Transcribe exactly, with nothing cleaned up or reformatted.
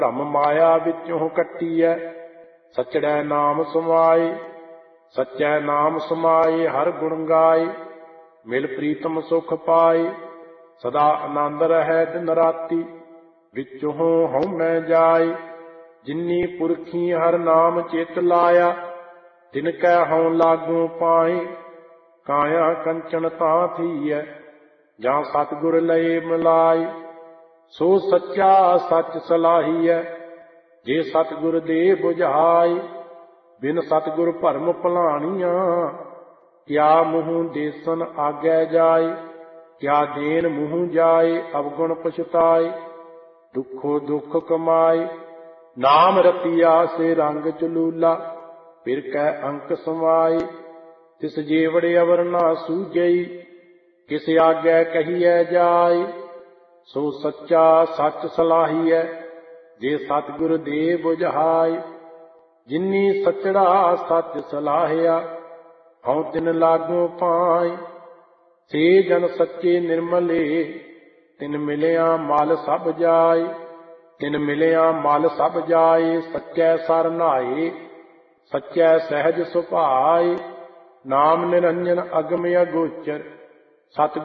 ਭ੍ਰਮ ਮਾਇਆ ਵਿੱਚੋਂ ਕੱਟੀਐ, ਸਚੜੈ ਨਾਮ ਸਮਾਏ। ਸਚੈ ਨਾਮ ਸਮਾਏ ਹਰ ਗੁਣ ਗਾਏ, ਮਿਲ ਪ੍ਰੀਤਮ ਸੁਖ ਪਾਏ। ਸਦਾ ਆਨੰਦ ਰਹੈ ਦਿਨ ਰਾਤੀ, ਵਿੱਚੋਂ ਹਉਮੈ ਜਾਏ। ਜਿਨੀ ਪੁਰਖੀ ਹਰ ਨਾਮ ਚਿਤ ਲਾਇਆ, ਤਿਨ ਕੈ ਹਉ ਲਾਗੂ ਪਾਏ। ਕਾਇਆ ਕੰਚਨ ਤਾਂ ਥੀਐ, ਜਾਂ ਸਤਿਗੁਰ ਲਏ ਮਿਲਾਏ। ਸੋ ਸੱਚਾ ਸੱਚ ਸਲਾਹੀਐ, ਜੇ ਸਤਿਗੁਰ ਦੇ ਬੁਝਾਏ। ਬਿਨ ਸਤਿਗੁਰ ਭਰਮ ਭੁਲਾਣੀਆਂ, ਕਿਆ ਮੂੰਹ ਦੇਸਨ ਆਗੈ ਜਾਏ। ਕਿਆ ਦੇਨ ਮੂੰਹ ਜਾਏ ਅਵਗੁਣ ਪਛਤਾਏ। ਦੁਖੋ ਦੁਖ ਕਮਾਏ, ਨਾਮ ਰਤੀਆ ਸੇ ਰੰਗ ਚਲੂਲਾ। ਫਿਰ ਕੈ ਅੰਕ ਸਮਾਏ, ਤਿਸ ਜੇਵੜ ਅਵਰ ਨਾ ਸੂਝਈ। ਕਿਸ ਆਗੈ ਕਹੀਐ ਜਾਏ। ਸੋ ਸੱਚਾ ਸੱਚ ਸਲਾਹੀਐ, ਜੇ ਸਤਿਗੁਰ ਦੇ ਬੁਝਾਏ। ਜਿਨੀ ਸਚੜਾ ਸੱਚ ਸਲਾਹਿਆ, ਹਉ ਤਿਨ ਲਾਗੂ ਪਾਏ। ਸੇ ਜਨ ਸੱਚੇ ਨਿਰਮਲੇ, ਤਿਨ ਮਿਲਿਆ ਮਲ ਸਭ ਜਾਏ। ਤਿਨ ਮਿਲਿਆ ਮਲ ਸਭ ਜਾਏ, ਸੱਚੈ ਸਰ ਨਾਏ। ਸੱਚੈ ਸਹਿਜ ਸੁਭਾਏ, ਨਾਮ ਨਿਰੰਜਨ ਅਗਮ ਅਗੋਚਰ। ਸਤਿ